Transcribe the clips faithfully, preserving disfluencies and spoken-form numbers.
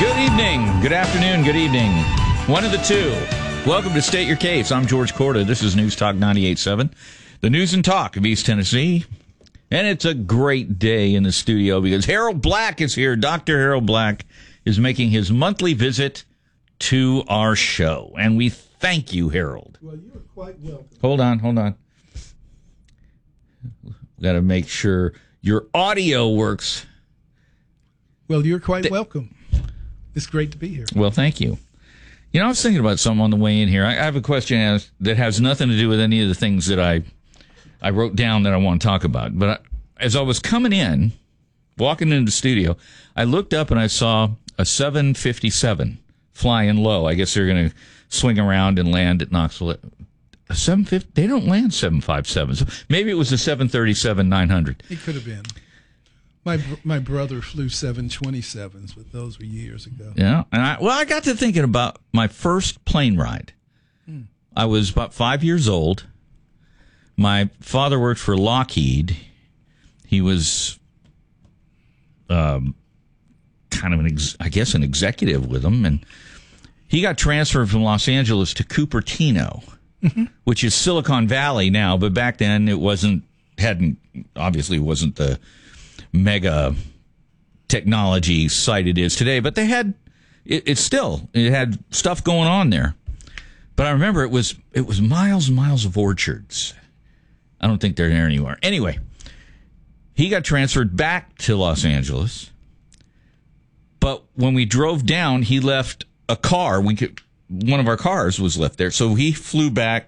Good evening, good afternoon, good evening. One of the two. Welcome to State Your Case. I'm George Corda. This is News Talk ninety-eight point seven, the news and talk of East Tennessee. And it's a great day in the studio because Harold Black is here. Doctor Harold Black is making his monthly visit to our show. And we thank you, Harold. Well, you're quite welcome. Hold on, hold on. Got to make sure your audio works. Well, you're quite Th- welcome. It's great to be here. Well, thank you. You know, I was thinking about something on the way in here. I, I have a question that has nothing to do with any of the things that I I wrote down that I want to talk about. But I, as I was coming in, walking into the studio, I looked up and I saw a seven fifty-seven flying low. I guess they're going to swing around and land at Knoxville. A seven fifty, they don't land seven fifty-seven. So maybe it was a seven thirty-seven nine hundred. It could have been. My my brother flew seven twenty-sevens, but those were years ago. Yeah, and I, well, I got to thinking about my first plane ride. Hmm. I was about five years old. My father worked for Lockheed. He was, um, kind of an, ex- I guess, an executive with them, and he got transferred from Los Angeles to Cupertino, mm-hmm. which is Silicon Valley now, but back then it wasn't. Hadn't obviously wasn't the mega technology site it is today, but they had it, it's still it had stuff going on there. But I remember it was it was miles and miles of orchards. I don't think they're there anymore. Anyway, he got transferred back to Los Angeles, but when we drove down, he left a car. We could one of our cars was left there, so he flew back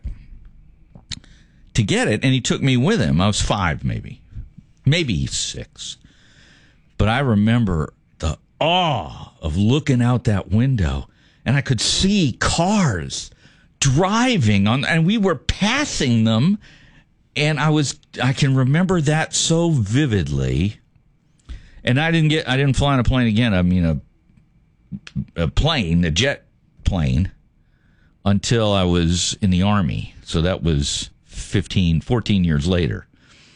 to get it, and he took me with him. I was five, maybe. Maybe six. But I remember the awe of looking out that window, and I could see cars driving on, and we were passing them, and I was, I can remember that so vividly. And I didn't get, I didn't fly on a plane again. I mean, a, a plane, a jet plane, until I was in the Army. So that was fifteen, fourteen years later.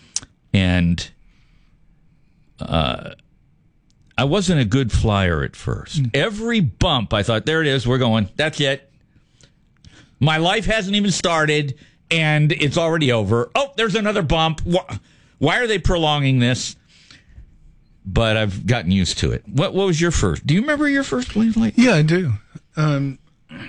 And uh, I wasn't a good flyer at first. Mm. Every bump, I thought, there it is, we're going. That's it. My life hasn't even started, and it's already over. Oh, there's another bump. Why are they prolonging this? But I've gotten used to it. What, what was your first? Do you remember your first plane flight? Yeah, I do. Um,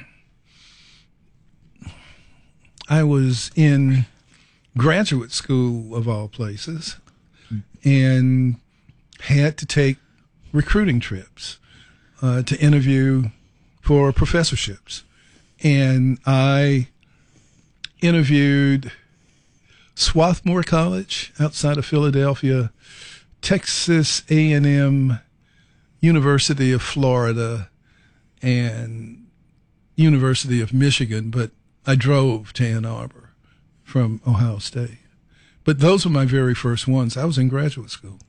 I was in graduate school, of all places, and had to take recruiting trips uh, to interview for professorships. And I interviewed Swarthmore College outside of Philadelphia, Texas A and M, University of Florida, and University of Michigan, but I drove to Ann Arbor from Ohio State. But those were my very first ones. I was in graduate school.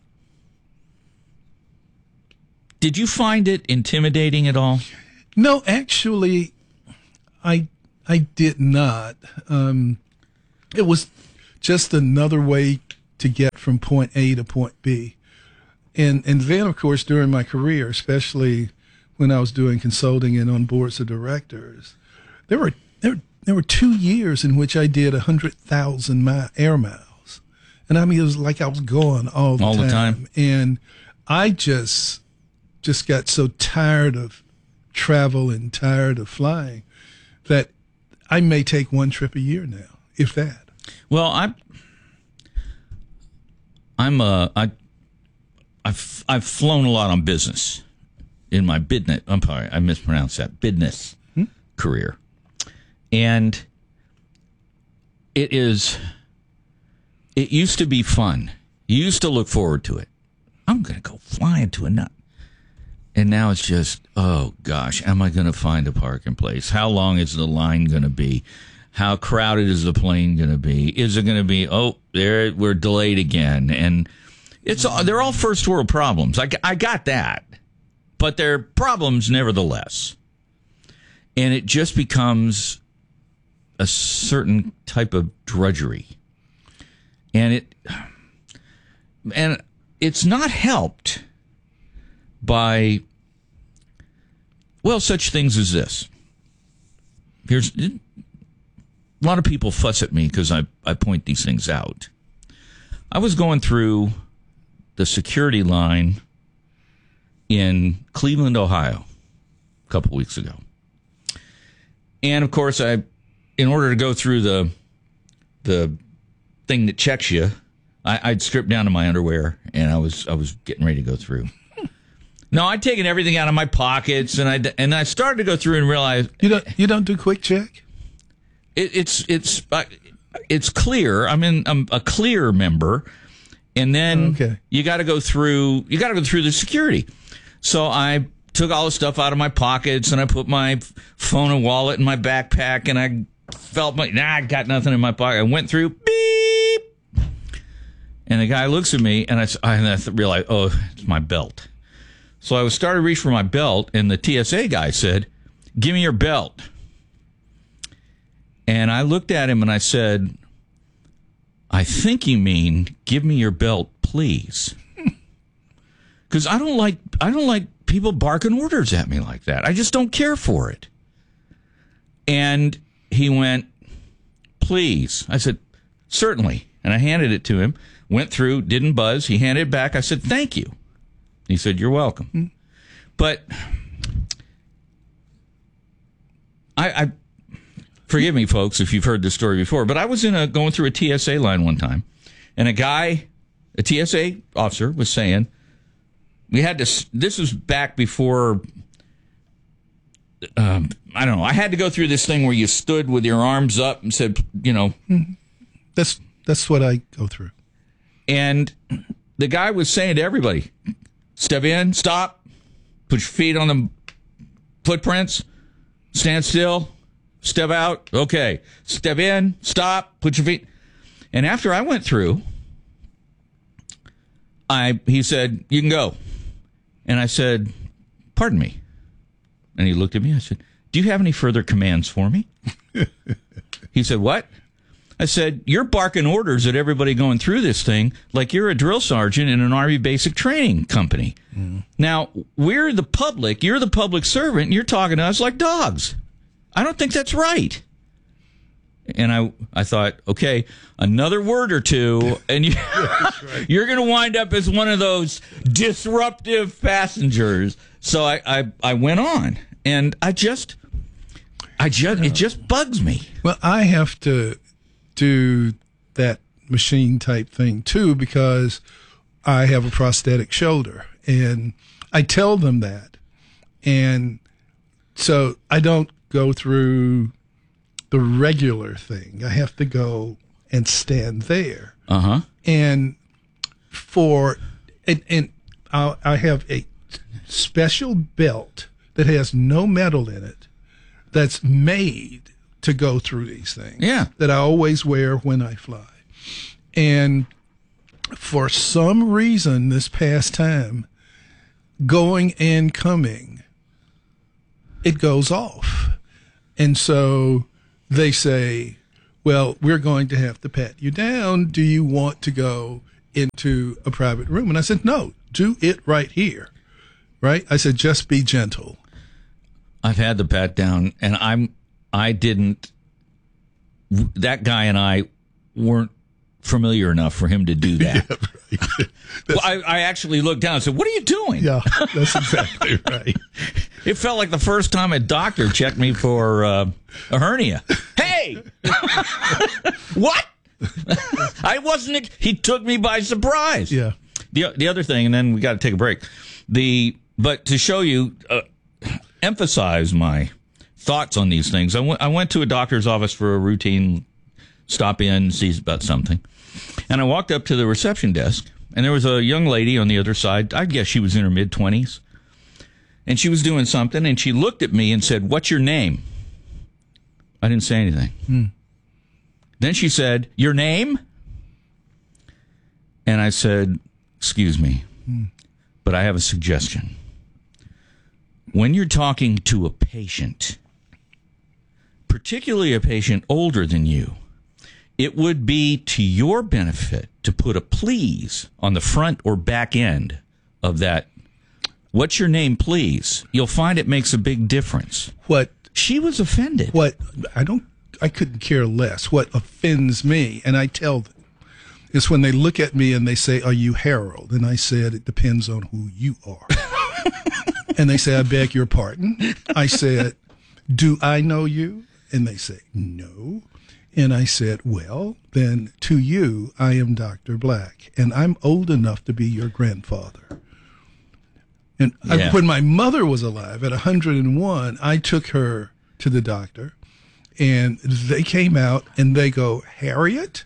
Did you find it intimidating at all? No, actually, I I did not. Um, it was just another way to get from point A to point B. And and then, of course, during my career, especially when I was doing consulting and on boards of directors, there were there, there were two years in which I did one hundred thousand mi- air miles. And I mean, it was like I was going all the all time. the time. And I just just got so tired of travel and tired of flying that I may take one trip a year now, if that. Well, I'm I'm uh I I've I've flown a lot on business in my business. I'm sorry, I mispronounced that business hmm? career, and it is. It used to be fun. You used to look forward to it. I'm going to go flying to a nut. And now it's just, oh, gosh, am I going to find a parking place? How long is the line going to be? How crowded is the plane going to be? Is it going to be, oh, there we're delayed again? And it's they're all first world problems. I, I got that. But they're problems nevertheless. And it just becomes a certain type of drudgery. And it and it's not helped by well, such things as this. Here's a lot of people fuss at me because I, I point these things out. I was going through the security line in Cleveland, Ohio, a couple weeks ago. And, of course, I, in order to go through the the thing that checks you, I, I'd stripped down to my underwear, and I was I was getting ready to go through. No, I'd taken everything out of my pockets, and I and I started to go through and realize You don't you don't do quick check? it, it's it's uh, it's clear. I'm in I'm a clear member, and then Okay. you got to go through you got to go through the security. So I took all the stuff out of my pockets, and I put my phone and wallet in my backpack, and I felt my nah, I got nothing in my pocket. I went through beep, and the guy looks at me, and I I and I realized, oh, it's my belt. So I was started to reach for my belt, and the T S A guy said, "Give me your belt." And I looked at him and I said, "I think you mean give me your belt, please." Because I don't like I don't like people barking orders at me like that. I just don't care for it. And he went, "Please." I said, "Certainly." And I handed it to him. Went through, didn't buzz. He handed it back. I said, "Thank you." He said, "You're welcome." Mm-hmm. But I, I forgive me, folks, if you've heard this story before, but I was in a going through a T S A line one time, and a guy, a T S A officer, was saying, we had to, this was back before, um, I don't know, I had to go through this thing where you stood with your arms up and said, you know. Mm-hmm. That's, that's what I go through. And the guy was saying to everybody, step in, stop, put your feet on the footprints, stand still, step out, okay, step in, stop, put your feet. And after I went through, I he said, "You can go." And I said, "Pardon me." And he looked at me. I said, "Do you have any further commands for me?" He said, "What?" I said, "You're barking orders at everybody going through this thing like you're a drill sergeant in an Army basic training company. Mm. Now, we're the public. You're the public servant. And you're talking to us like dogs. I don't think that's right." And I I thought, okay, another word or two, and you, right. You're going to wind up as one of those disruptive passengers. So I, I, I went on, and I just, I just, it just bugs me. Well, I have to do that machine type thing too because I have a prosthetic shoulder, and I tell them that, and so I don't go through the regular thing. I have to go and stand there. Uh-huh. And for and, and I, I have a special belt that has no metal in it that's made to go through these things. Yeah. That I always wear when I fly. And for some reason this past time, going and coming, it goes off. And so they say, "Well, we're going to have to pat you down. Do you want to go into a private room?" And I said, "No, do it right here." Right? I said, "Just be gentle." I've had the pat down, and I'm, I didn't, that guy and I weren't familiar enough for him to do that. Yeah, right. Well, I, I actually looked down and said, "What are you doing?" Yeah, that's exactly right. It felt like the first time a doctor checked me for uh, a hernia. Hey! What? I wasn't, he took me by surprise. Yeah. The the other thing, and then we got to take a break. The But to show you, uh, emphasize my thoughts on these things, I went, I went to a doctor's office for a routine stop in, see about something. And I walked up to the reception desk, and there was a young lady on the other side. I guess she was in her mid-twenties. And she was doing something, and she looked at me and said, "What's your name?" I didn't say anything. Hmm. Then she said, "Your name?" And I said, "Excuse me, hmm. but I have a suggestion. When you're talking to a patient, particularly a patient older than you, it would be to your benefit to put a please on the front or back end of that what's your name, please? You'll find it makes a big difference. What She was offended. what I don't I couldn't care less. What offends me, and I tell them, is when they look at me and they say, "Are you Harold?" And I said, "It depends on who you are." And they say, "I beg your pardon." I said, "Do I know you?" And they say, "No." And I said, "Well, then to you, I am Doctor Black, and I'm old enough to be your grandfather." And Yeah. I, when my mother was alive at one hundred one, I took her to the doctor, and they came out and they go, "Harriet?"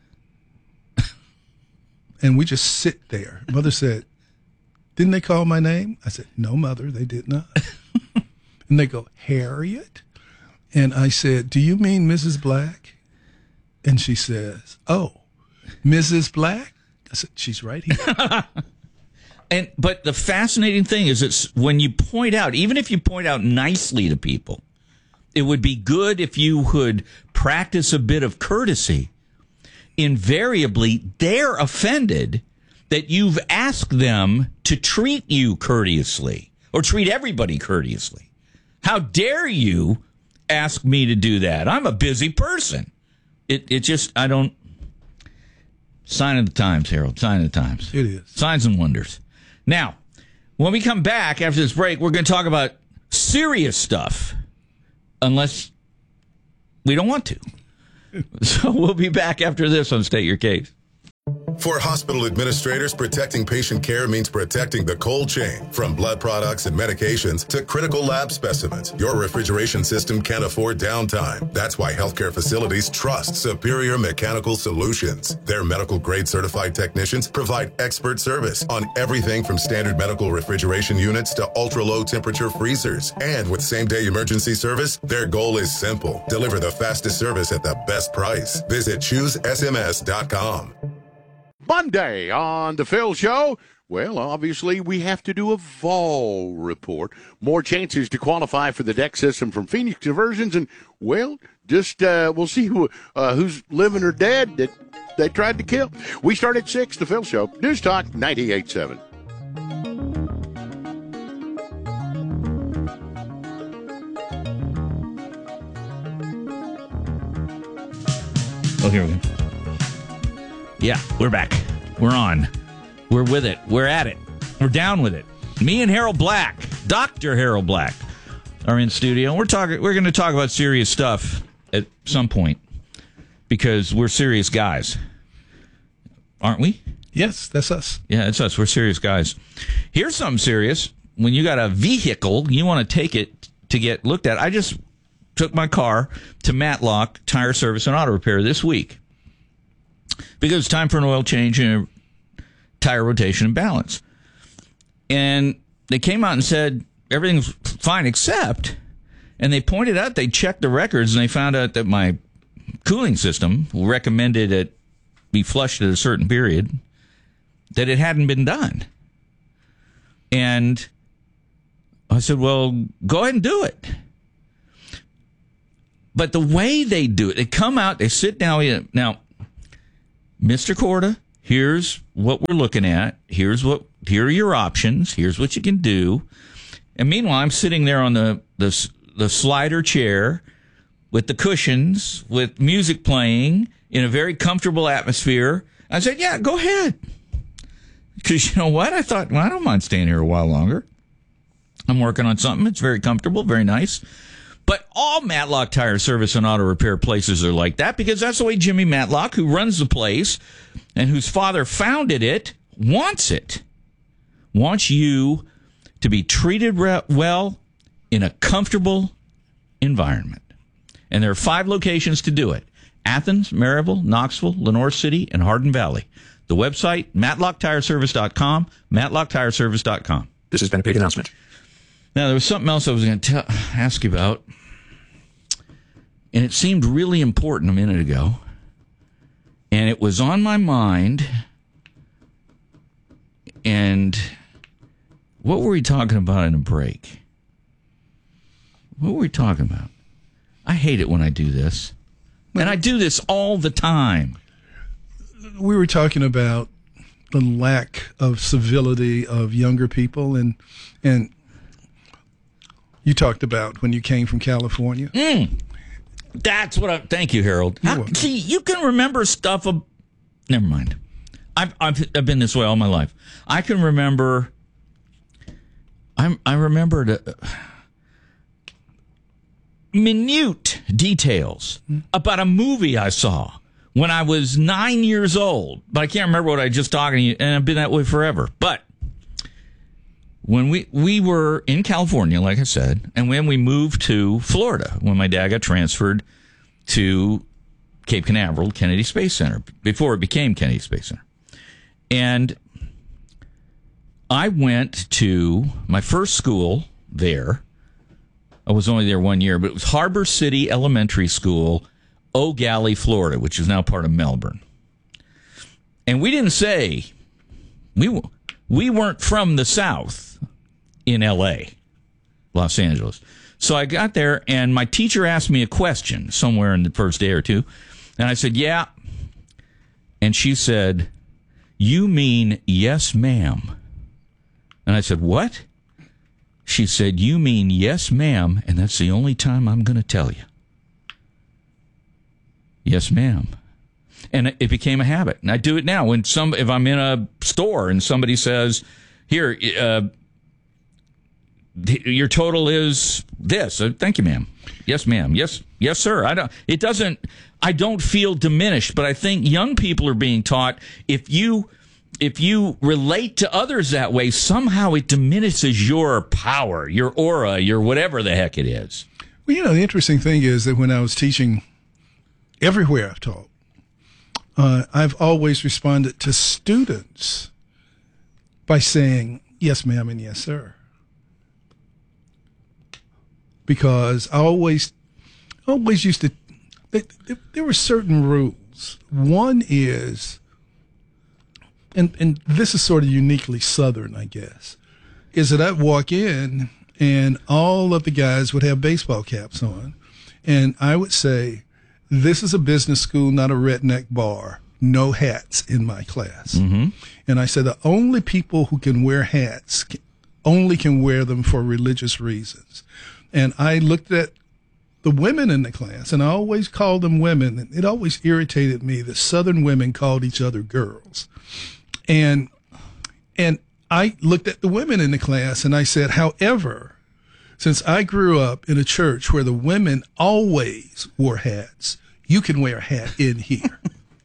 And we just sit there. Mother said, "Didn't they call my name?" I said, "No, Mother, they did not." And they go, "Harriet?" And I said, "Do you mean Missus Black?" And she says, "Oh, Missus Black?" I said, "She's right here." And but the fascinating thing is, it's when you point out, even if you point out nicely to people, it would be good if you would practice a bit of courtesy. Invariably, they're offended that you've asked them to treat you courteously or treat everybody courteously. How dare you ask me to do that? I'm a busy person. It it just, I don't. Sign of the times, Harold. Sign of the times. It is. Signs and wonders. Now, when we come back after this break, we're going to talk about serious stuff, unless we don't want to. So we'll be back after this on State Your Case. For hospital administrators, protecting patient care means protecting the cold chain. From blood products and medications to critical lab specimens, your refrigeration system can't afford downtime. That's why healthcare facilities trust Superior Mechanical Solutions. Their medical-grade certified technicians provide expert service on everything from standard medical refrigeration units to ultra-low temperature freezers. And with same-day emergency service, their goal is simple: deliver the fastest service at the best price. Visit choose S M S dot com. Monday on The Phil Show. Well, obviously, we have to do a vol report. More chances to qualify for the deck system from Phoenix Conversions. And, well, just uh, we'll see who uh, who's living or dead that they tried to kill. We start at six, The Phil Show. News Talk ninety-eight point seven. Oh, here we go. Yeah, we're back. We're on. We're with it. We're at it. We're down with it. Me and Harold Black, Doctor Harold Black, are in studio. We're talking. We're going to talk about serious stuff at some point because we're serious guys, aren't we? Yes, that's us. Yeah, it's us. We're serious guys. Here's something serious. When you got a vehicle, you want to take it to get looked at. I just took my car to Matlock Tire Service and Auto Repair this week, because it's time for an oil change and a tire rotation and balance. And they came out and said everything's fine except, and they pointed out, they checked the records and they found out that my cooling system recommended it be flushed at a certain period, that it hadn't been done. And I said, well, go ahead and do it. But the way they do it, they come out, they sit down. Now, Mister Corda, here's what we're looking at. Here's what, here are your options. Here's what you can do. And meanwhile, I'm sitting there on the, the, the slider chair with the cushions, with music playing in a very comfortable atmosphere. I said, yeah, go ahead. Because you know what? I thought, well, I don't mind staying here a while longer. I'm working on something. It's very comfortable, very nice. But all Matlock Tire Service and Auto Repair places are like that, because that's the way Jimmy Matlock, who runs the place and whose father founded it, wants it. Wants you to be treated re- well in a comfortable environment. And there are five locations to do it: Athens, Maryville, Knoxville, Lenoir City, and Hardin Valley. The website, matlock tire service dot com, matlock tire service dot com. This has been a paid announcement. Now, there was something else I was going to ask you about, and it seemed really important a minute ago, and it was on my mind, and what were we talking about in a break? What were we talking about? I hate it when I do this, and I do this all the time. We were talking about the lack of civility of younger people, and and you talked about when you came from California. Mm. That's what I. Thank you, Harold. How, see, you can remember stuff. Of, never mind. I've, I've I've been this way all my life. I can remember. I'm I remembered uh, minute details about a movie I saw when I was nine years old, but I can't remember what I just talking to you, and I've been that way forever. But when we we were in California, like I said, and when we moved to Florida, when my dad got transferred to Cape Canaveral Kennedy Space Center, before it became Kennedy Space Center. And I went to my first school there. I was only there one year, but it was Harbor City Elementary School, Eau Gallie, Florida, which is now part of Melbourne. And we didn't say, we we weren't from the South in L A, Los Angeles. So I got there, and my teacher asked me a question somewhere in the first day or two. And I said, yeah. And she said, you mean yes, ma'am. And I said, what? She said, you mean yes, ma'am, and that's the only time I'm going to tell you. Yes, ma'am. And it became a habit. And I do it now. When some, if I'm in a store and somebody says, here, uh, your total is this. Uh, thank you, ma'am. Yes, ma'am. Yes, yes, sir. I don't, it doesn't, I don't feel diminished, but I think young people are being taught if you, if you relate to others that way, somehow it diminishes your power, your aura, your whatever the heck it is. Well, you know, the interesting thing is that when I was teaching everywhere I've taught, uh, I've always responded to students by saying, yes, ma'am, and yes, sir. Because I always, always used to, there were certain rules. One is, and, and this is sort of uniquely Southern, I guess, is that I'd walk in and all of the guys would have baseball caps on. And I would say, this is a business school, not a redneck bar. No hats in my class. Mm-hmm. And I said, the only people who can wear hats only can wear them for religious reasons. And I looked at the women in the class, and I always called them women. And it always irritated me that Southern women called each other girls. And and I looked at the women in the class, and I said, however, since I grew up in a church where the women always wore hats, you can wear a hat in here.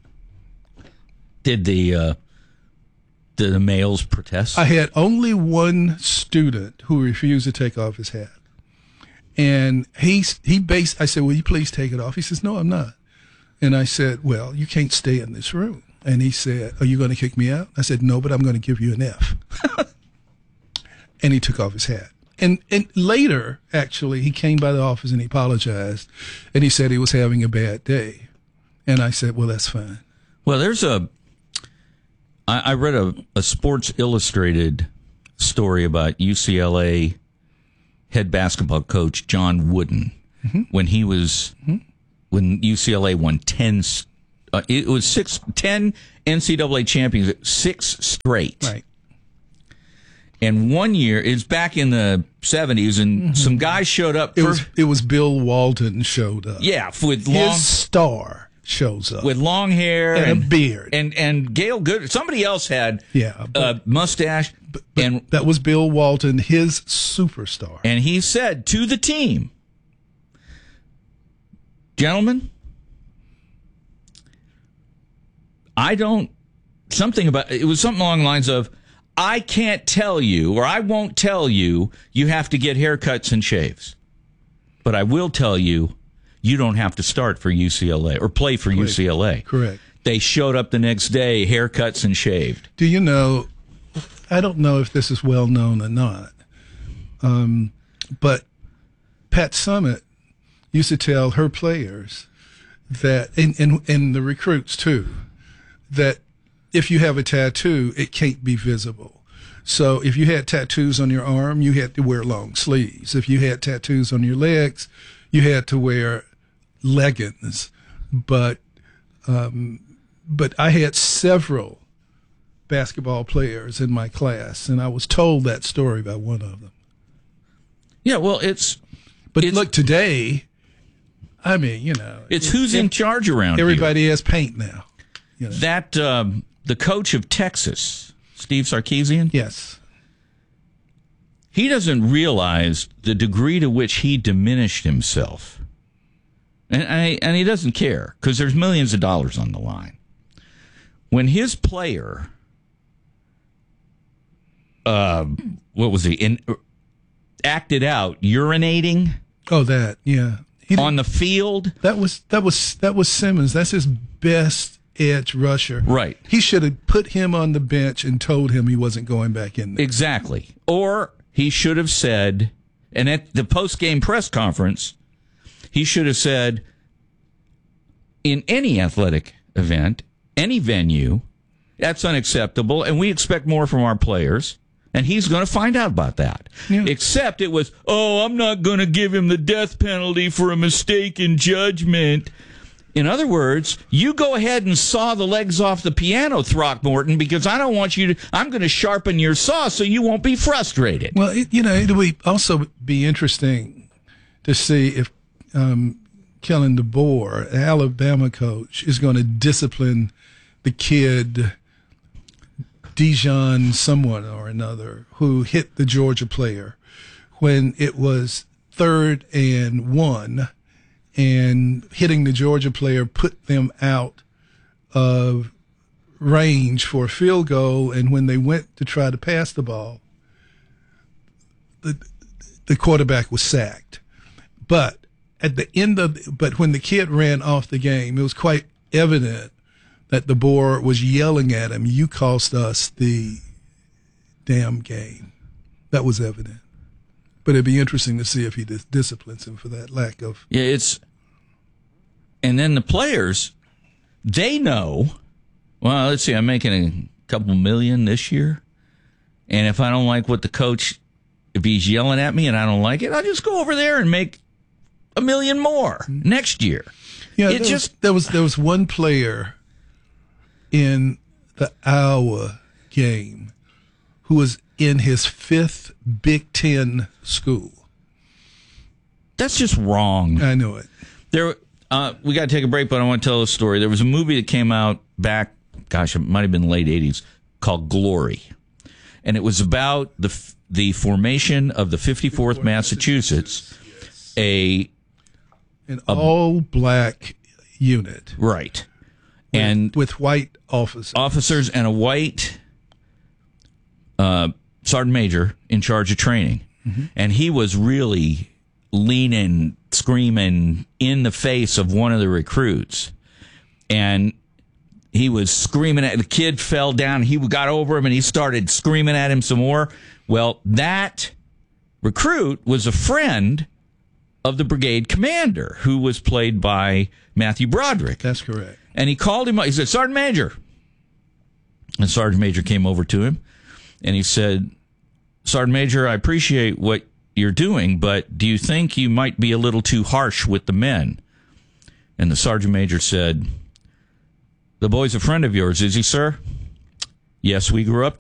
Did the uh, did the males protest? I had only one student who refused to take off his hat. And he, he based, I said, will you please take it off? He says, no, I'm not. And I said, well, you can't stay in this room. And he said, are you going to kick me out? I said, no, but I'm going to give you an F. And he took off his hat. And and later, actually, he came by the office and he apologized. And he said he was having a bad day. And I said, well, that's fine. Well, there's a, I, I read a, a Sports Illustrated story about U C L A head basketball coach John Wooden, mm-hmm. when he was, mm-hmm. when U C L A won ten, uh, it was six, ten N C double A champions, six straight. Right. And one year, it's back in the seventies, and mm-hmm. some guys showed up. It for, was it was Bill Walton showed up. Yeah, with long his star shows up with long hair and, and a beard, and and Gail Good. Somebody else had yeah a uh, mustache, but, but and that was Bill Walton, his superstar. And he said to the team, "Gentlemen, I don't." Something about it was something along the lines of, I can't tell you, or I won't tell you, you have to get haircuts and shaves. But I will tell you, you don't have to start for U C L A or play for Correct. U C L A. Correct. They showed up the next day, haircuts and shaved. Do you know, I don't know if this is well known or not, um, but Pat Summitt used to tell her players that, and, and, and the recruits too, that if you have a tattoo, it can't be visible. So if you had tattoos on your arm, you had to wear long sleeves. If you had tattoos on your legs, you had to wear leggings. But um, but I had several basketball players in my class, and I was told that story by one of them. Yeah, well, it's but it's, look today. I mean, you know, it's it, who's it, in charge around everybody here. has paint now. You know? That um, the coach of Texas, Steve Sarkisian. Yes, he doesn't realize the degree to which he diminished himself, and and, and he doesn't care because there's millions of dollars on the line. When his player, uh, what was he, in, acted out urinating? Oh, that yeah. On the field? That was that was that was Simmons. That's his best edge rusher. Right. He should have put him on the bench and told him he wasn't going back in there. Exactly. Or he should have said, and at the post-game press conference, he should have said, in any athletic event, any venue, that's unacceptable, and we expect more from our players. And he's going to find out about that. Yeah. Except it was, oh, I'm not going to give him the death penalty for a mistake in judgment. In other words, you go ahead and saw the legs off the piano, Throckmorton, because I don't want you to, I'm going to sharpen your saw so you won't be frustrated. Well, it, you know, it would also be interesting to see if um, Kellen DeBoer, the Alabama coach, is going to discipline the kid Dijon someone or another who hit the Georgia player when it was third and one, and hitting the Georgia player put them out of range for a field goal. And when they went to try to pass the ball, the the quarterback was sacked. But at the end of but when the kid ran off the game, it was quite evident that DeBoer was yelling at him, "You cost us the damn game." That was evident. But it'd be interesting to see if he dis- disciplines him for that lack of... Yeah, it's... And then the players, they know, well, let's see, I'm making a couple million this year, and if I don't like what the coach, if he's yelling at me and I don't like it, I'll just go over there and make a million more next year. Yeah, it there just... Was, there was there was one player in the Iowa game who was in his fifth Big Ten school. That's just wrong. I know it. There, uh, we got to take a break, but I want to tell a story. There was a movie that came out back, gosh, it might have been the late eighties, called Glory. And it was about the the formation of the fifty-fourth Massachusetts, a... An all-black unit. Right. With, and with white officers. Officers and a white uh, sergeant major in charge of training. Mm-hmm. And he was really leaning, screaming in the face of one of the recruits. And he was screaming at the kid, fell down. He got over him and he started screaming at him some more. Well, that recruit was a friend of the brigade commander, who was played by Matthew Broderick. That's correct. And he called him up. He said, "Sergeant Major." And Sergeant Major came over to him, and he said, "Sergeant Major, I appreciate what you're doing, but do you think you might be a little too harsh with the men?" And the Sergeant Major said, "The boy's a friend of yours, is he, sir?" "Yes, we grew up